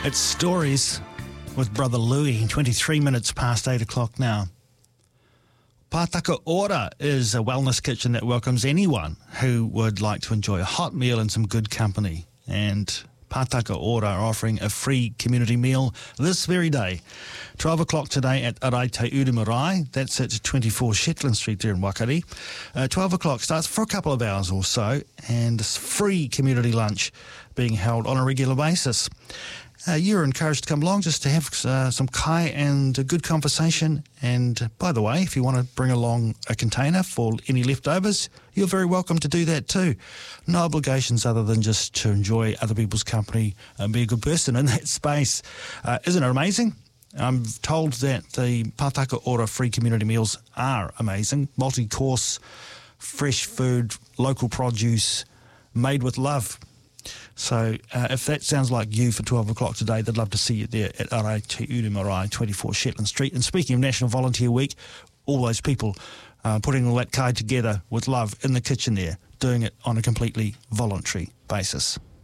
It's Stories with Brother Louie, 23 minutes past 8 o'clock now. Pātaka Ora is a wellness kitchen that welcomes anyone who would like to enjoy a hot meal and some good company. And Pātaka Ora are offering a free community meal this very day. 12 o'clock today at Arae Te Uru Marae. That's at 24 Shetland Street there in Wakari. 12 o'clock starts for a couple of hours or so, and this free community lunch being held on a regular basis. You're encouraged to come along just to have some kai and a good conversation. And by the way, if you want to bring along a container for any leftovers, you're very welcome to do that too. No obligations other than just to enjoy other people's company and be a good person in that space. Isn't it amazing? I'm told that the Pātaka Ora free community meals are amazing. Multi-course, fresh food, local produce, made with love. So if that sounds like you for 12 o'clock today, they'd love to see you there at Arae Te Uru Marae, 24 Shetland Street. And speaking of National Volunteer Week, all those people putting all that kai together with love in the kitchen there, doing it on a completely voluntary basis.